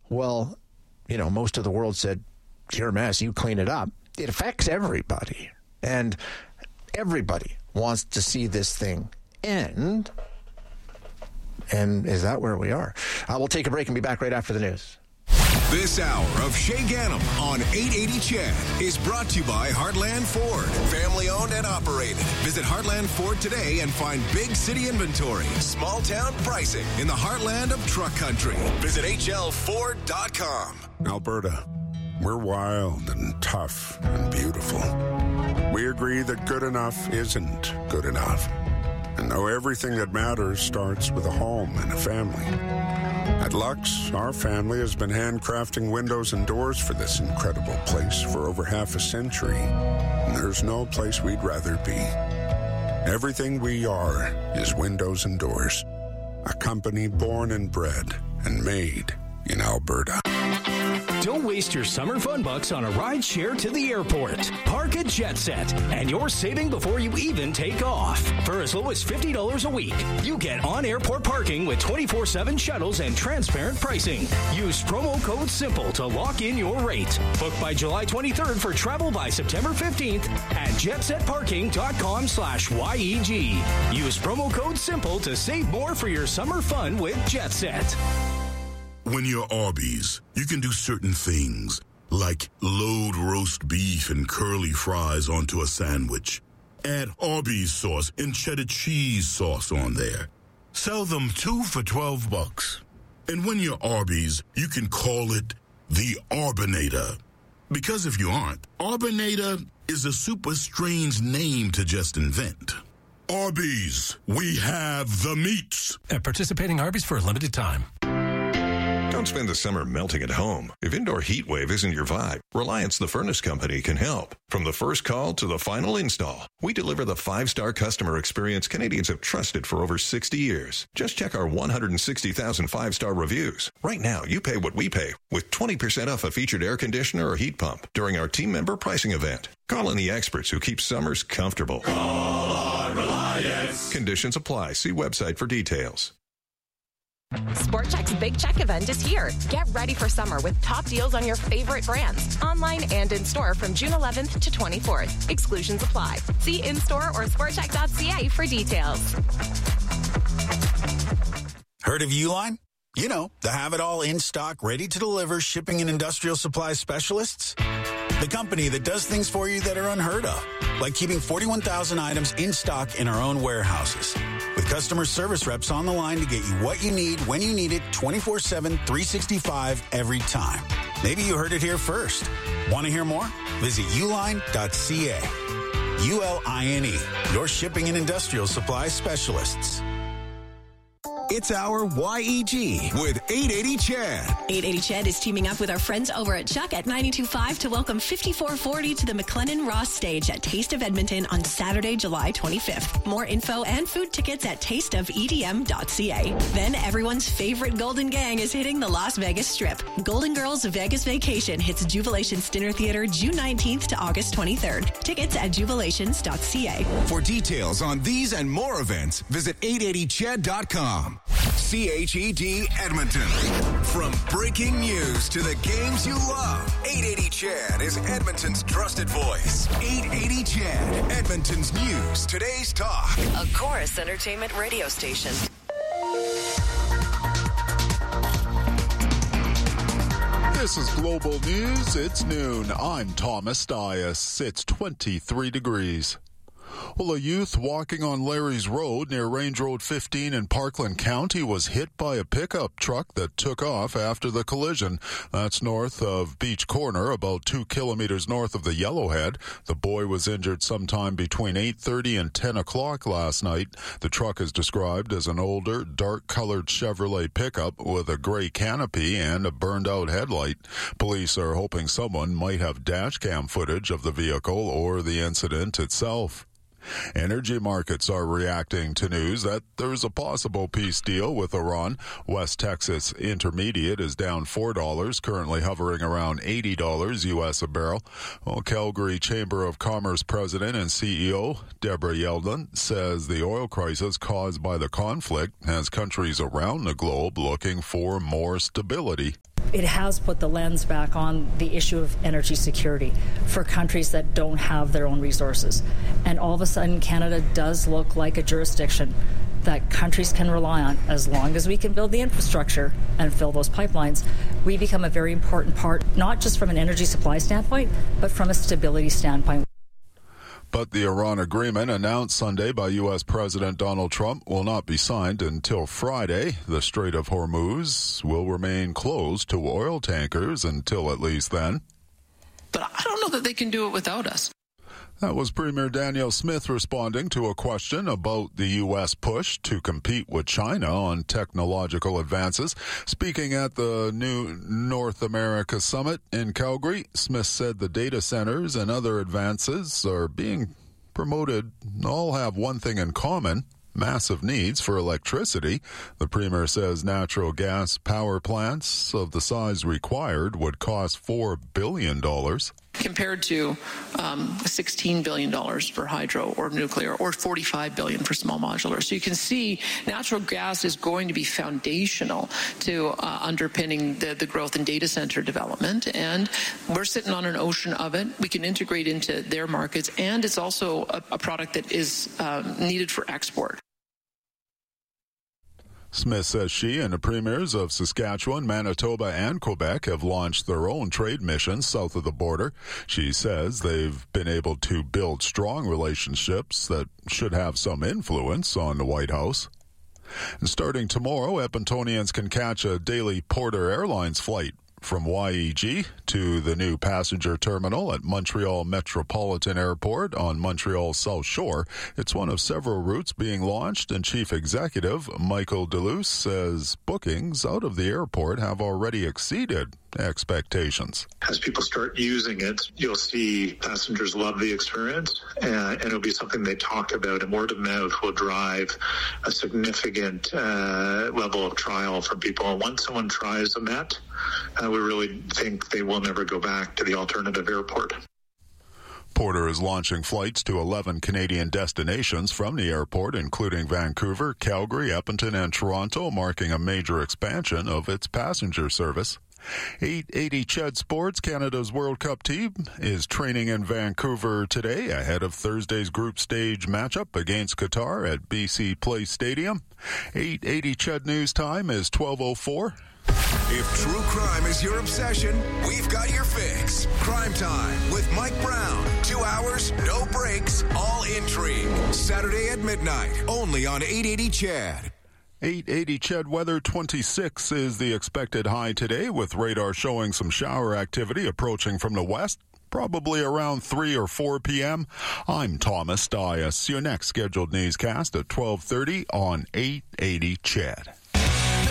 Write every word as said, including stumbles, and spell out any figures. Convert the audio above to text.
well, you know, most of the world said, you're a mess, you clean it up. It affects everybody. And everybody wants to see this thing end. And is that where we are? Uh, we'll take a break and be back right after the news. This hour of Shay Gannam on eight eighty C H E D is brought to you by Heartland Ford. Family owned and operated. Visit Heartland Ford today and find big city inventory, small town pricing in the heartland of truck country. Visit H L Ford dot com. Alberta, we're wild and tough and beautiful. We agree that good enough isn't good enough. And though everything that matters starts with a home and a family. At Lux, our family has been handcrafting windows and doors for this incredible place for over half a century. And there's no place we'd rather be. Everything we are is windows and doors. A company born and bred and made in Alberta. Don't waste your summer fun bucks on a ride share to the airport. Park at JetSet, and you're saving before you even take off. For as low as fifty dollars a week, you get on-airport parking with twenty-four seven shuttles and transparent pricing. Use promo code SIMPLE to lock in your rate. Book by July twenty-third for travel by September fifteenth at jetsetparking.com slash YEG. Use promo code SIMPLE to save more for your summer fun with JetSet. When you're Arby's, you can do certain things, like load roast beef and curly fries onto a sandwich. Add Arby's sauce and cheddar cheese sauce on there. Sell them two for twelve bucks. And when you're Arby's, you can call it the Arbinator. Because if you aren't, Arbinator is a super strange name to just invent. Arby's, we have the meats. At participating Arby's for a limited time. Don't spend the summer melting at home. If indoor heat wave isn't your vibe, Reliance the Furnace Company can help. From the first call to the final install, we deliver the five-star customer experience Canadians have trusted for over sixty years. Just check our one hundred sixty thousand five-star reviews. Right now, you pay what we pay with twenty percent off a featured air conditioner or heat pump during our team member pricing event. Call in the experts who keep summers comfortable. Call on Reliance. Conditions apply. See website for details. Sport Chek's Big Check event is here. Get ready for summer with top deals on your favorite brands, online and in-store from June eleventh to twenty-fourth. Exclusions apply. See in-store or sport chek dot c a for details. Heard of Uline? You know, the have-it-all in-stock, ready-to-deliver shipping and industrial supply specialists. The company that does things for you that are unheard of, like keeping forty-one thousand items in stock in our own warehouses. With customer service reps on the line to get you what you need, when you need it, twenty-four seven, three sixty-five, every time. Maybe you heard it here first. Want to hear more? Visit uline dot c a. U L I N E, your shipping and industrial supply specialists. It's our Y E G with eight eighty C H E D. eight eighty C H E D is teaming up with our friends over at Chuck at ninety-two point five to welcome fifty-four forty to the McLennan Ross stage at Taste of Edmonton on Saturday, July twenty-fifth. More info and food tickets at taste of e d m dot c a. Then everyone's favorite Golden Gang is hitting the Las Vegas Strip. Golden Girls Vegas Vacation hits Jubilations Dinner Theater June nineteenth to August twenty-third. Tickets at jubilations dot c a. For details on these and more events, visit eight eighty C H E D dot com. C H E D Edmonton. From breaking news to the games you love, eight eighty C H E D is Edmonton's trusted voice. eight eighty C H E D, Edmonton's news, today's talk. A Chorus Entertainment radio station. This is Global News. It's noon. I'm Thomas Dias. It's twenty-three degrees. Well, a youth walking on Larry's Road near Range Road fifteen in Parkland County was hit by a pickup truck that took off after the collision. That's north of Beach Corner, about two kilometers north of the Yellowhead. The boy was injured sometime between eight thirty and ten o'clock last night. The truck is described as an older, dark-colored Chevrolet pickup with a gray canopy and a burned-out headlight. Police are hoping someone might have dash cam footage of the vehicle or the incident itself. Energy markets are reacting to news that there's a possible peace deal with Iran. West Texas Intermediate is down four dollars, currently hovering around eighty dollars U S a barrel. Well, Calgary Chamber of Commerce President and C E O Deborah Yeldon says the oil crisis caused by the conflict has countries around the globe looking for more stability. it has put the lens back on the issue of energy security for countries that don't have their own resources. And all of a sudden, Canada does look like a jurisdiction that countries can rely on. As long as we can build the infrastructure and fill those pipelines, we become a very important part, not just from an energy supply standpoint, but from a stability standpoint. But the Iran agreement announced Sunday by U S. President Donald Trump will not be signed until Friday. The Strait of Hormuz will remain closed to oil tankers until at least then. But I don't know that they can do it without us. That was Premier Danielle Smith responding to a question about the U S push to compete with China on technological advances. Speaking at the new North America Summit in Calgary, Smith said the data centers and other advances are being promoted all have one thing in common: massive needs for electricity. The Premier says natural gas power plants of the size required would cost four billion dollars. Compared to um, sixteen billion dollars for hydro or nuclear, or forty-five billion dollars for small modular. So you can see natural gas is going to be foundational to uh, underpinning the, the growth in data center development. And we're sitting on an ocean of it. We can integrate into their markets, and it's also a, a product that is um, needed for export. Smith says she and the premiers of Saskatchewan, Manitoba, and Quebec have launched their own trade missions south of the border. She says they've been able to build strong relationships that should have some influence on the White House. And starting tomorrow, Edmontonians can catch a daily Porter Airlines flight from Y E G to the new passenger terminal at Montreal Metropolitan Airport on Montreal's South Shore. It's one of several routes being launched, and Chief Executive Michael Deluce says bookings out of the airport have already exceeded expectations. As people start using it, you'll see passengers love the experience, and, and it'll be something they talk about, and word of mouth will drive a significant uh, level of trial from people. And once someone tries a Met, uh, we really think they will never go back to the alternative airport. Porter is launching flights to eleven Canadian destinations from the airport, including Vancouver, Calgary, Edmonton, and Toronto, marking a major expansion of its passenger service. eight eighty C H E D Sports, Canada's World Cup team, is training in Vancouver today ahead of Thursday's group stage matchup against Qatar at B C Place Stadium. eight eighty C H E D News Time is twelve oh four. If true crime is your obsession, we've got your fix. Crime Time with Mike Brown. Two hours, no breaks, all intrigue. Saturday at midnight, only on eight eighty C H E D. eight eighty C H E D weather. twenty-six is the expected high today, with radar showing some shower activity approaching from the west, probably around three or four p.m. I'm Thomas Dias. Your next scheduled newscast at twelve thirty on eight eighty C H E D.